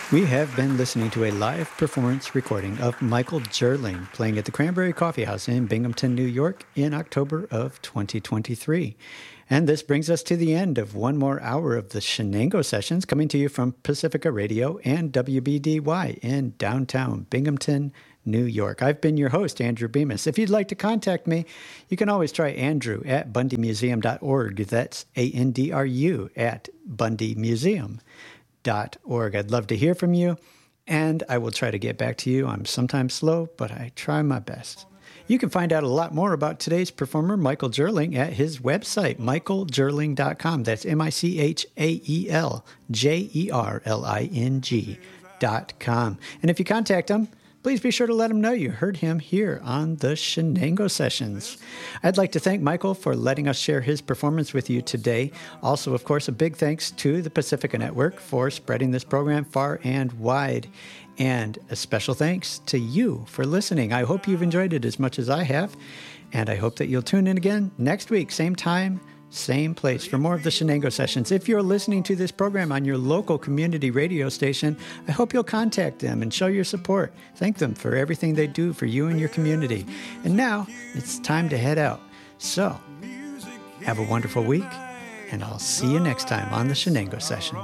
We have been listening to a live performance recording of Michael Jerling playing at the Cranberry Coffee House in Binghamton, New York in October of 2023. And this brings us to the end of one more hour of the Shenango Sessions coming to you from Pacifica Radio and WBDY in downtown Binghamton, New York. I've been your host, Andrew Bemis. If you'd like to contact me, you can always try Andrew at bundymuseum.org. That's ANDRU at bundymuseum.org. I'd love to hear from you, and I will try to get back to you. I'm sometimes slow, but I try my best. You can find out a lot more about today's performer, Michael Jerling, at his website, michaeljerling.com. That's MICHAELJERLING.com. And if you contact him, please be sure to let him know you heard him here on the Shenango Sessions. I'd like to thank Michael for letting us share his performance with you today. Also, of course, a big thanks to the Pacifica Network for spreading this program far and wide. And a special thanks to you for listening. I hope you've enjoyed it as much as I have. And I hope that you'll tune in again next week, same time, same place, for more of the Shenango Sessions. If you're listening to this program on your local community radio station, I hope you'll contact them and show your support. Thank them for everything they do for you and your community. And now it's time to head out. So have a wonderful week, and I'll see you next time on the Shenango Sessions.